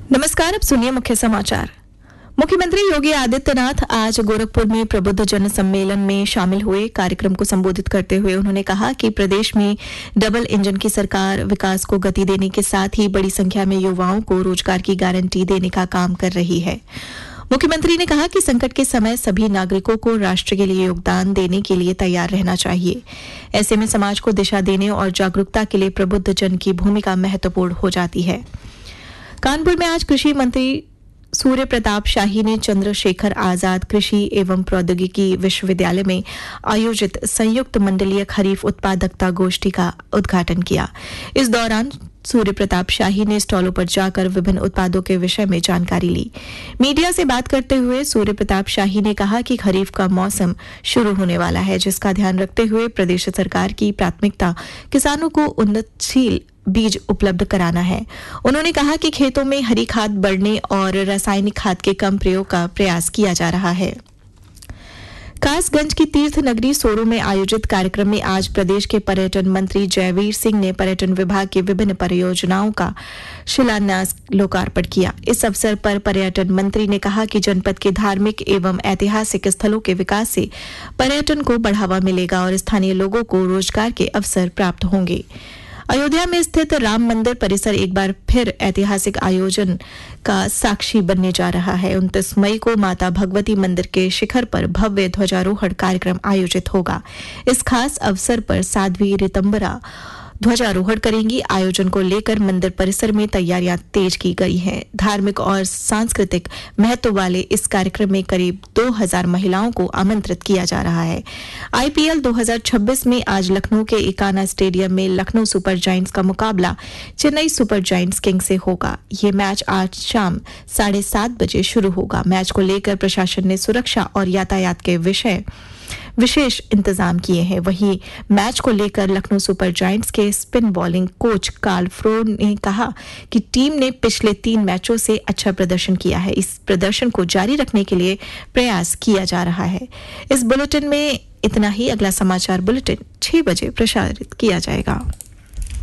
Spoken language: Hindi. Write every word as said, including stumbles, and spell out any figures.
नमस्कार, अब सुनिए मुख्य समाचार। मुख्यमंत्री योगी आदित्यनाथ आज गोरखपुर में प्रबुद्ध जन सम्मेलन में शामिल हुए। कार्यक्रम को संबोधित करते हुए उन्होंने कहा कि प्रदेश में डबल इंजन की सरकार विकास को गति देने के साथ ही बड़ी संख्या में युवाओं को रोजगार की गारंटी देने का काम कर रही है। मुख्यमंत्री ने कहा कि संकट के समय सभी नागरिकों को राष्ट्र के लिए योगदान देने के लिए तैयार रहना चाहिए। ऐसे में समाज को दिशा देने और जागरूकता के लिए प्रबुद्ध जन की भूमिका महत्वपूर्ण हो जाती है। कानपुर में आज कृषि मंत्री सूर्य प्रताप शाही ने चंद्रशेखर आजाद कृषि एवं प्रौद्योगिकी विश्वविद्यालय में आयोजित संयुक्त मंडलीय खरीफ उत्पादकता गोष्ठी का उद्घाटन किया। इस दौरान सूर्य प्रताप शाही ने स्टॉलों पर जाकर विभिन्न उत्पादों के विषय में जानकारी ली। मीडिया से बात करते हुए सूर्य प्रताप शाही ने कहा कि खरीफ का मौसम शुरू होने वाला है, जिसका ध्यान रखते हुए प्रदेश सरकार की प्राथमिकता किसानों को उन्नतशील बीज उपलब्ध कराना है। उन्होंने कहा कि खेतों में हरी खाद बढ़ने और रासायनिक खाद के कम प्रयोग का प्रयास किया जा रहा है। कासगंज की तीर्थ नगरी सोरो में आयोजित कार्यक्रम में आज प्रदेश के पर्यटन मंत्री जयवीर सिंह ने पर्यटन विभाग की विभिन्न परियोजनाओं का शिलान्यास लोकार्पण किया। इस अवसर पर पर्यटन मंत्री ने कहा कि जनपद के धार्मिक एवं ऐतिहासिक स्थलों के विकास से पर्यटन को बढ़ावा मिलेगा और स्थानीय लोगों को रोजगार के अवसर प्राप्त होंगे। अयोध्या में स्थित राम मंदिर परिसर एक बार फिर ऐतिहासिक आयोजन का साक्षी बनने जा रहा है। उनतीस मई को माता भगवती मंदिर के शिखर पर भव्य ध्वजारोहण कार्यक्रम आयोजित होगा। इस खास अवसर पर साध्वी ऋतंबरा ध्वजारोहण करेंगी। आयोजन को लेकर मंदिर परिसर में तैयारियां तेज की गई हैं। धार्मिक और सांस्कृतिक महत्व वाले इस कार्यक्रम में करीब दो हज़ार महिलाओं को आमंत्रित किया जा रहा है। आईपीएल दो हज़ार छब्बीस में आज लखनऊ के इकाना स्टेडियम में लखनऊ सुपर जायंट्स का मुकाबला चेन्नई सुपर जायंट्स किंग से होगा। ये मैच आज शाम साढ़े सात बजे शुरू होगा। मैच को लेकर प्रशासन ने सुरक्षा और यातायात के विषय विशेष इंतजाम किए हैं। वहीं मैच को लेकर लखनऊ सुपर जायंट्स के स्पिन बॉलिंग कोच कार्ल फ्रो ने कहा कि टीम ने पिछले तीन मैचों से अच्छा प्रदर्शन किया है। इस प्रदर्शन को जारी रखने के लिए प्रयास किया जा रहा है। इस बुलेटिन में इतना ही। अगला समाचार बुलेटिन छह बजे प्रसारित किया जाएगा।